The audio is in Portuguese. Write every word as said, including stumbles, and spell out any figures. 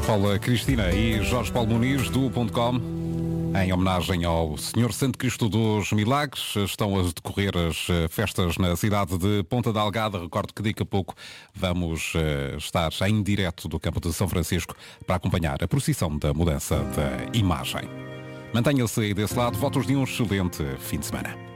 Paula Cristina e Jorge Paulo Muniz do ponto com. Em homenagem ao Senhor Santo Cristo dos Milagres, estão a decorrer as festas na cidade de Ponta da Algada. Recordo que daqui a pouco vamos estar em direto do campo de São Francisco para acompanhar a procissão da mudança da imagem. Mantenha-se aí desse lado, votos de um excelente fim de semana.